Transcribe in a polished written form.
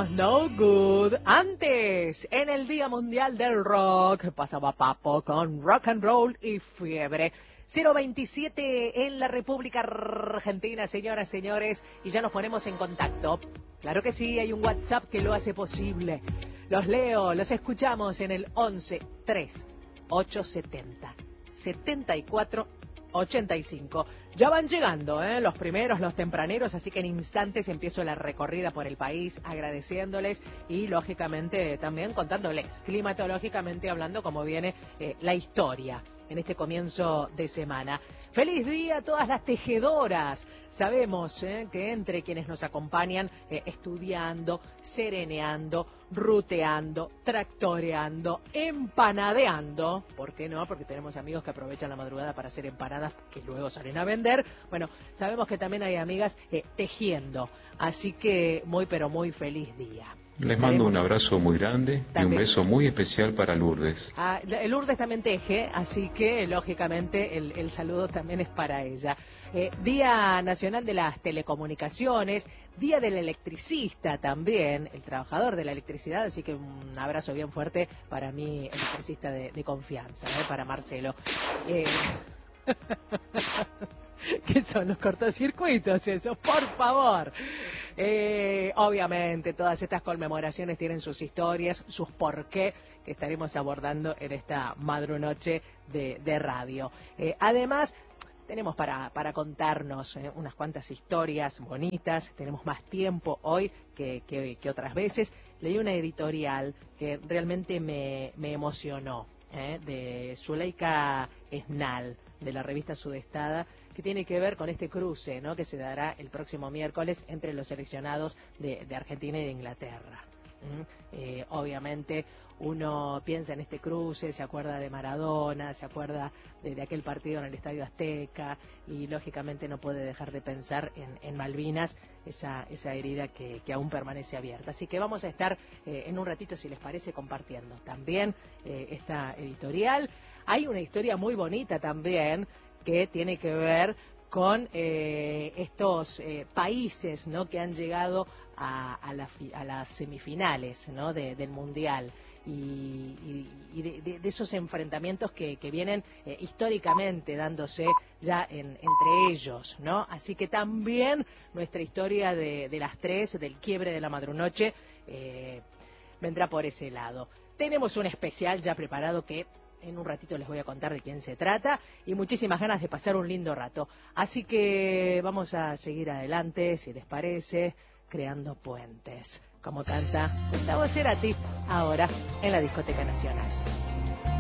los No Good. Antes, en el Día Mundial del Rock, pasaba Papo con Rock and Roll y Fiebre. 027 en la República Argentina, señoras, señores, y ya nos ponemos en contacto. Claro que sí, hay un WhatsApp que lo hace posible. Los leo, los escuchamos en el 11 3 870 74 85. Ya van llegando, los primeros, los tempraneros, así que en instantes empiezo la recorrida por el país agradeciéndoles y lógicamente también contándoles, climatológicamente hablando, cómo viene la historia en este comienzo de semana. ¡Feliz día a todas las tejedoras! Sabemos que entre quienes nos acompañan estudiando, sereneando, ruteando, tractoreando, empanadeando, ¿por qué no? Porque tenemos amigos que aprovechan la madrugada para hacer empanadas que luego salen a vender. Bueno, sabemos que también hay amigas tejiendo, así que muy pero muy feliz día. Les mando un abrazo muy grande y un beso muy especial para Lourdes. Lourdes también teje, así que lógicamente el saludo también es para ella. Día Nacional de las Telecomunicaciones, Día del Electricista también, el trabajador de la electricidad, así que un abrazo bien fuerte para mi electricista de confianza, para Marcelo. ¿Qué son los cortocircuitos esos? Por favor. Obviamente todas estas conmemoraciones tienen sus historias, sus porqué, que estaremos abordando en esta madrunoche de radio. Además, tenemos para contarnos unas cuantas historias bonitas, tenemos más tiempo hoy que otras veces. Leí una editorial que realmente me emocionó, de Zuleika Esnal, de la revista Sudestada, que tiene que ver con este cruce, que se dará el próximo miércoles entre los seleccionados de Argentina y de Inglaterra. Obviamente uno piensa en este cruce, se acuerda de Maradona, se acuerda de aquel partido en el Estadio Azteca y lógicamente no puede dejar de pensar en Malvinas, esa herida que aún permanece abierta. Así que vamos a estar en un ratito, si les parece, compartiendo también esta editorial. Hay una historia muy bonita también que tiene que ver con estos países, que han llegado a las semifinales, del Mundial y de esos enfrentamientos que vienen históricamente dándose ya entre ellos, Así que también nuestra historia de las tres, del quiebre de la madrunoche, vendrá por ese lado. Tenemos un especial ya preparado que en un ratito les voy a contar de quién se trata y muchísimas ganas de pasar un lindo rato. Así que vamos a seguir adelante, si les parece, creando puentes, como canta Gustavo Cerati ahora en la Discoteca Nacional.